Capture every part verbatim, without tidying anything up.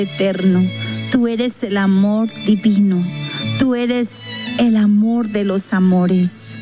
eterno, tú eres el amor divino, tú eres el amor de los amores.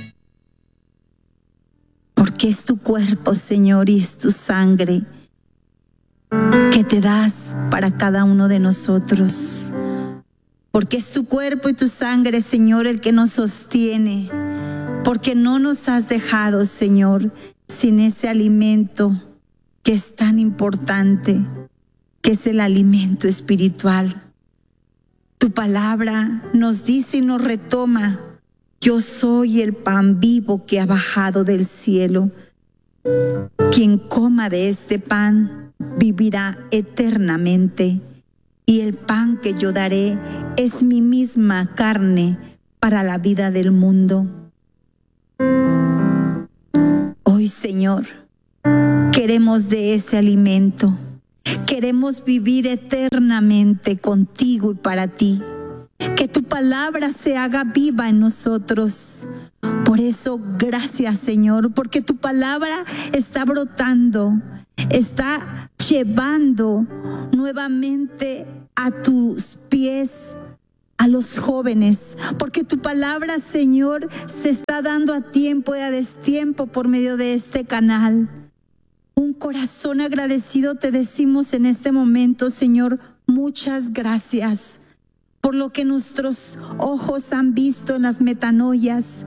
Porque es tu cuerpo, Señor, y es tu sangre que te das para cada uno de nosotros. Porque es tu cuerpo y tu sangre, Señor, el que nos sostiene. Porque no nos has dejado, Señor, sin ese alimento que es tan importante, que es el alimento espiritual. Tu palabra nos dice y nos retoma: yo soy el pan vivo que ha bajado del cielo. Quien coma de este pan vivirá eternamente, y el pan que yo daré es mi misma carne para la vida del mundo. Hoy, Señor, queremos de ese alimento. Queremos vivir eternamente contigo y para ti. Que tu palabra se haga viva en nosotros. Por eso, gracias, Señor, porque tu palabra está brotando, está llevando nuevamente a tus pies a los jóvenes, porque tu palabra, Señor, se está dando a tiempo y a destiempo por medio de este canal. Un corazón agradecido te decimos en este momento, Señor, muchas gracias por lo que nuestros ojos han visto en las metanoias,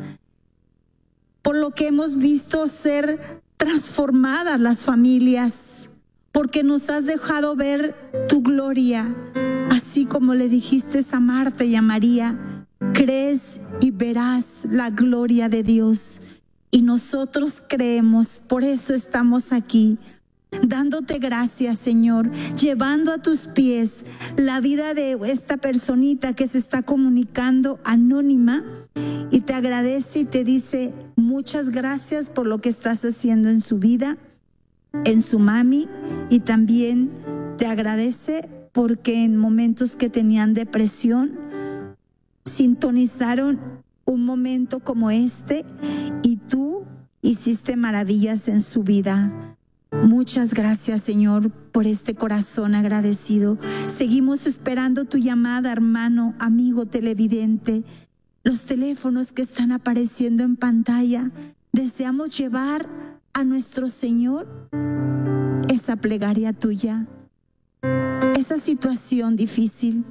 por lo que hemos visto ser transformadas las familias, porque nos has dejado ver tu gloria, así como le dijiste a Marta y a María: crees y verás la gloria de Dios. Y nosotros creemos, por eso estamos aquí, dándote gracias, Señor, llevando a tus pies la vida de esta personita que se está comunicando anónima, y te agradece y te dice muchas gracias por lo que estás haciendo en su vida, en su mami, y también te agradece porque en momentos que tenían depresión sintonizaron un momento como este y tú hiciste maravillas en su vida. Muchas gracias, Señor, por este corazón agradecido. Seguimos esperando tu llamada, hermano, amigo televidente. Los teléfonos que están apareciendo en pantalla, deseamos llevar a nuestro Señor esa plegaria tuya, esa situación difícil,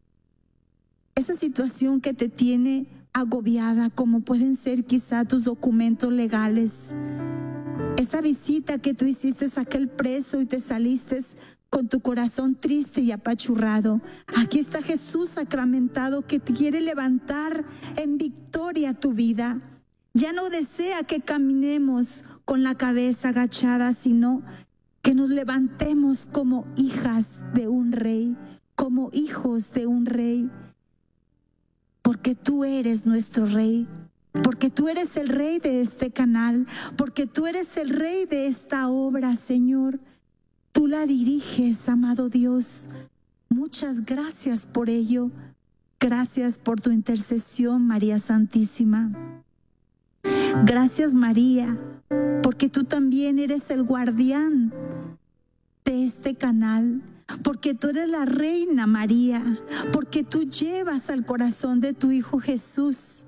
esa situación que te tiene agobiada, como pueden ser quizá tus documentos legales, esa visita que tú hiciste a aquel preso y te saliste con tu corazón triste y apachurrado. Aquí está Jesús sacramentado que te quiere levantar en victoria tu vida. Ya no desea que caminemos con la cabeza agachada, sino que nos levantemos como hijas de un rey, como hijos de un rey. Porque tú eres nuestro rey, porque tú eres el rey de este canal, porque tú eres el rey de esta obra, Señor. Tú la diriges, amado Dios. Muchas gracias por ello. Gracias por tu intercesión, María Santísima. Gracias, María, porque tú también eres el guardián de este canal. Porque tú eres la reina, María, porque tú llevas al corazón de tu Hijo Jesús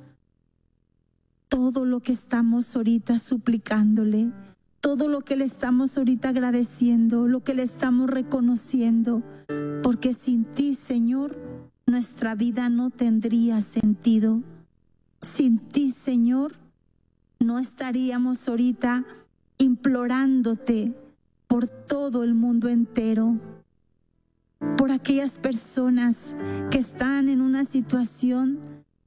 todo lo que estamos ahorita suplicándole, todo lo que le estamos ahorita agradeciendo, lo que le estamos reconociendo, porque sin ti, Señor, nuestra vida no tendría sentido. Sin ti, Señor, no estaríamos ahorita implorándote por todo el mundo entero, por aquellas personas que están en una situación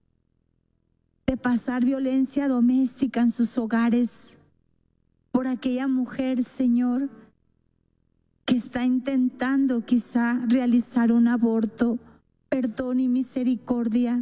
de pasar violencia doméstica en sus hogares, por aquella mujer, Señor, que está intentando quizá realizar un aborto, perdón y misericordia,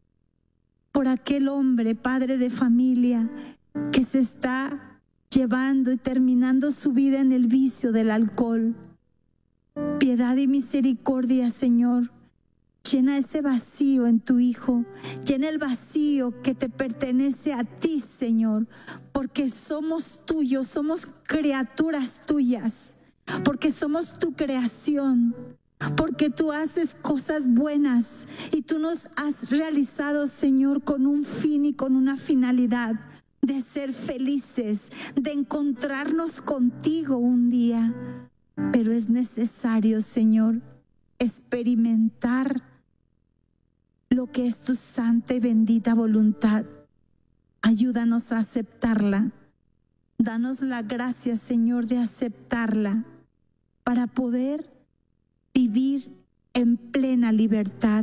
por aquel hombre, padre de familia, que se está llevando y terminando su vida en el vicio del alcohol. Piedad y misericordia, Señor. Llena ese vacío en tu Hijo. Llena el vacío que te pertenece a ti, Señor. Porque somos tuyos, somos criaturas tuyas. Porque somos tu creación. porque tú haces cosas buenas y tú nos has realizado, Señor, con un fin y con una finalidad de ser felices, de encontrarnos contigo un día. Pero es necesario, Señor, experimentar lo que es tu santa y bendita voluntad. Ayúdanos a aceptarla. Danos la gracia, Señor, de aceptarla para poder vivir en plena libertad.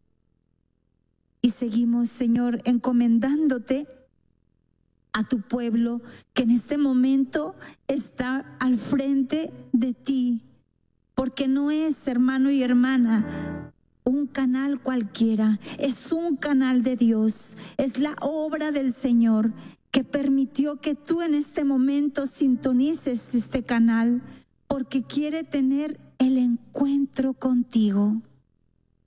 Y seguimos, Señor, encomendándote a tu pueblo que en este momento está al frente de ti, porque no es, hermano y hermana, un canal cualquiera, es un canal de Dios, es la obra del Señor que permitió que tú en este momento sintonices este canal, porque quiere tener el encuentro contigo.